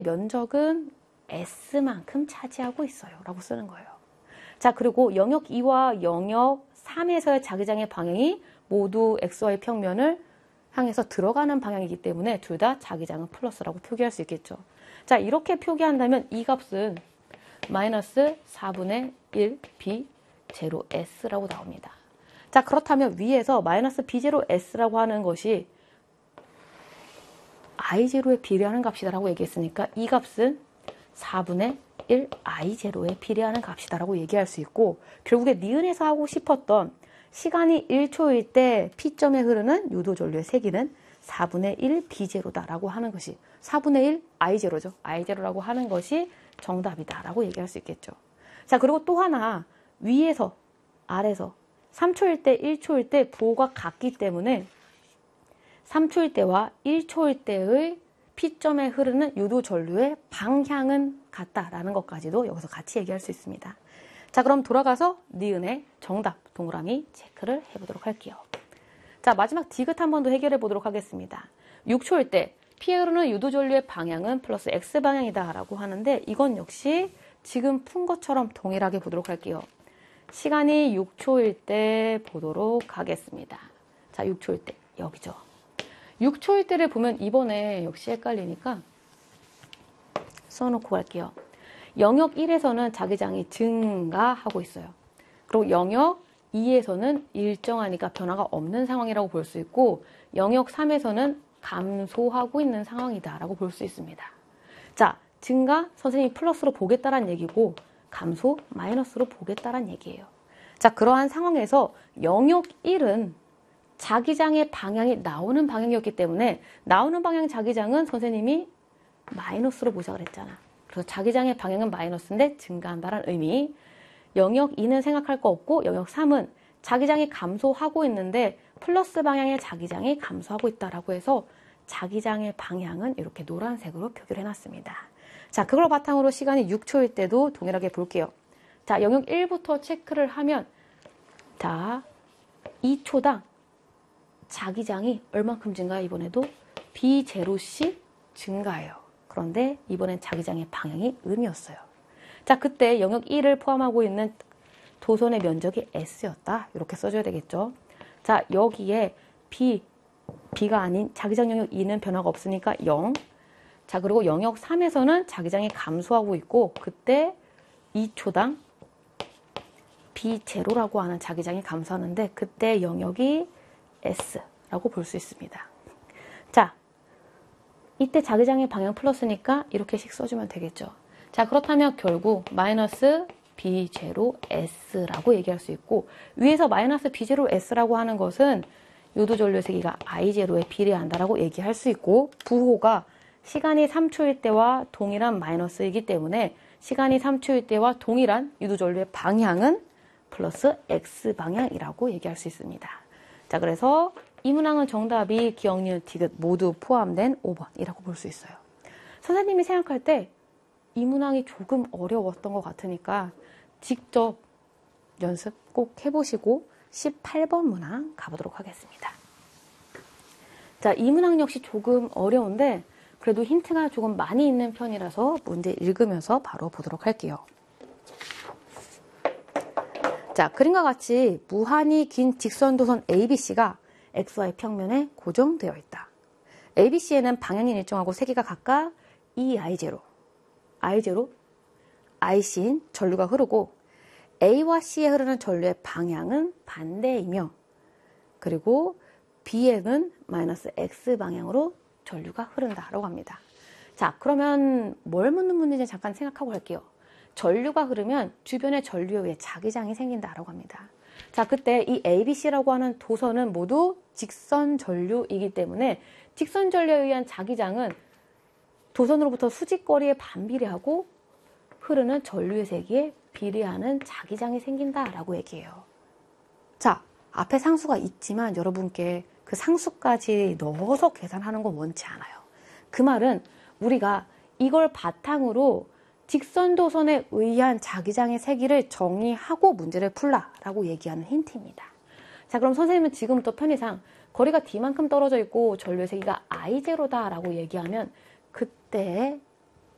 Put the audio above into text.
면적은 S만큼 차지하고 있어요 라고 쓰는 거예요. 자, 그리고 영역 2와 영역 3에서의 자기장의 방향이 모두 XY 평면을 향해서 들어가는 방향이기 때문에 둘 다 자기장은 플러스라고 표기할 수 있겠죠. 자, 이렇게 표기한다면 이 값은 마이너스 4분의 1 B0S라고 나옵니다. 자, 그렇다면 위에서 마이너스 B0S라고 하는 것이 I0에 비례하는 값이다라고 얘기했으니까 이 값은 4분의 1 I0에 비례하는 값이다라고 얘기할 수 있고, 결국에 니은에서 하고 싶었던 시간이 1초일 때 P점에 흐르는 유도전류의 세기는 4분의 1 B0다라고 하는 것이 4분의 1 I0죠. I0라고 하는 것이 정답이다라고 얘기할 수 있겠죠. 자, 그리고 또 하나 위에서 아래서 3초일 때 1초일 때 부호가 같기 때문에 3초일 때와 1초일 때의 P점에 흐르는 유도전류의 방향은 같다라는 것까지도 여기서 같이 얘기할 수 있습니다. 자, 그럼 돌아가서 니은의 정답 동그라미 체크를 해보도록 할게요. 자, 마지막 디귿 한 번 더 해결해 보도록 하겠습니다. 6초일 때 P에 흐르는 유도전류의 방향은 플러스 X방향이다 라고 하는데 이건 역시 지금 푼 것처럼 동일하게 보도록 할게요. 시간이 6초일 때 보도록 하겠습니다. 자, 6초일 때 여기죠. 6초일 때를 보면 이번에 역시 헷갈리니까 써놓고 갈게요. 영역 1에서는 자기장이 증가하고 있어요. 그리고 영역 2에서는 일정하니까 변화가 없는 상황이라고 볼 수 있고, 영역 3에서는 감소하고 있는 상황이다라고 볼 수 있습니다. 자, 증가 선생님이 플러스로 보겠다란 얘기고 감소 마이너스로 보겠다란 얘기예요. 자, 그러한 상황에서 영역 1은 자기장의 방향이 나오는 방향이었기 때문에 나오는 방향 자기장은 선생님이 마이너스로 보자 그랬잖아. 그래서 자기장의 방향은 마이너스인데 증가한다는 의미. 영역 2는 생각할 거 없고 영역 3은 자기장이 감소하고 있는데 플러스 방향의 자기장이 감소하고 있다라고 해서 자기장의 방향은 이렇게 노란색으로 표기를 해놨습니다. 자, 그걸 바탕으로 시간이 6초일 때도 동일하게 볼게요. 자, 영역 1부터 체크를 하면 자, 2초당 자기장이 얼만큼 증가해요? 이번에도 B0C 증가해요. 그런데 이번엔 자기장의 방향이 음이었어요. 자, 그때 영역 1을 포함하고 있는 도선의 면적이 S였다. 이렇게 써줘야 되겠죠. 자, 여기에 B가 아닌 자기장 영역 2는 변화가 없으니까 0. 자, 그리고 영역 3에서는 자기장이 감소하고 있고 그때 2초당 B0라고 하는 자기장이 감소하는데 그때 영역이 S라고 볼 수 있습니다. 자, 이때 자기장의 방향 플러스니까 이렇게씩 써주면 되겠죠. 자, 그렇다면 결국 마이너스 B0S라고 얘기할 수 있고, 위에서 마이너스 B0S라고 하는 것은 유도전류의 세기가 I0에 비례한다라고 얘기할 수 있고, 부호가 시간이 3초일 때와 동일한 마이너스이기 때문에 시간이 3초일 때와 동일한 유도전류의 방향은 플러스 X방향이라고 얘기할 수 있습니다. 자, 그래서 이 문항은 정답이 기억, 니은, 디귿 모두 포함된 5번이라고 볼 수 있어요. 선생님이 생각할 때 이 문항이 조금 어려웠던 것 같으니까 직접 연습 꼭 해보시고 18번 문항 가보도록 하겠습니다. 자, 이 문항 역시 조금 어려운데 그래도 힌트가 조금 많이 있는 편이라서 문제 읽으면서 바로 보도록 할게요. 자, 그림과 같이 무한히 긴 직선도선 ABC가 XY 평면에 고정되어 있다. ABC에는 방향이 일정하고 세기가 각각 EI0, I0, IC인 전류가 흐르고 A와 C에 흐르는 전류의 방향은 반대이며 그리고 B에는 마이너스 X방향으로 전류가 흐른다라고 합니다. 자, 그러면 뭘 묻는 문제인지 잠깐 생각하고 갈게요. 전류가 흐르면 주변의 전류에 의해 자기장이 생긴다라고 합니다. 자, 그때 이 ABC라고 하는 도선은 모두 직선 전류이기 때문에 직선 전류에 의한 자기장은 도선으로부터 수직거리에 반비례하고 흐르는 전류의 세기에 비례하는 자기장이 생긴다라고 얘기해요. 자, 앞에 상수가 있지만 여러분께 그 상수까지 넣어서 계산하는 건 원치 않아요. 그 말은 우리가 이걸 바탕으로 직선도선에 의한 자기장의 세기를 정의하고 문제를 풀라라고 얘기하는 힌트입니다. 자, 그럼 선생님은 지금부터 편의상 거리가 D만큼 떨어져 있고 전류의 세기가 I0다라고 얘기하면 그때